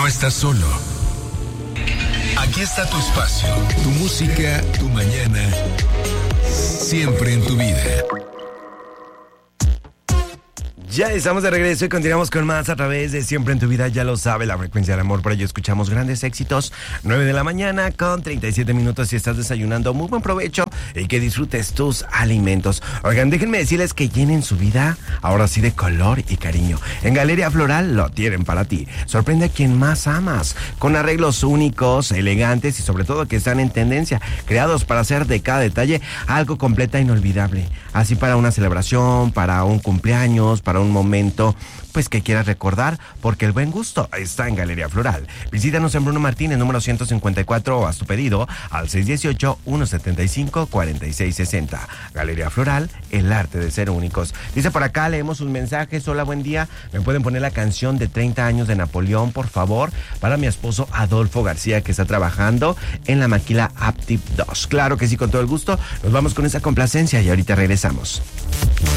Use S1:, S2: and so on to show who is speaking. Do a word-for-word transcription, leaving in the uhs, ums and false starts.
S1: estás solo. Aquí está tu espacio, tu música, tu mañana, siempre en tu vida.
S2: Ya estamos de regreso y continuamos con más a través de Siempre en tu Vida. Ya lo sabe, la frecuencia del amor. Por ello escuchamos grandes éxitos. nueve de la mañana con treinta y siete minutos. Si estás desayunando, muy buen provecho y que disfrutes tus alimentos. Oigan, déjenme decirles que llenen su vida ahora sí de color y cariño. En Galería Floral lo tienen para ti. Sorprende a quien más amas, con arreglos únicos, elegantes y sobre todo que están en tendencia, creados para hacer de cada detalle algo completa e inolvidable. Así para una celebración, para un cumpleaños, para un momento pues que quieras recordar, porque el buen gusto está en Galería Floral. Visítanos en Bruno Martínez, número ciento cincuenta y cuatro, o haz tu pedido al seis uno ocho, uno siete cinco, cuatro seis seis cero. Galería Floral, el arte de ser únicos. Dice por acá, leemos sus mensajes. Hola, buen día. ¿Me pueden poner la canción de treinta años de Napoleón, por favor? Para mi esposo Adolfo García, que está trabajando en la maquila Aptip dos. Claro que sí, con todo el gusto. Nos vamos con esa complacencia y ahorita regresamos.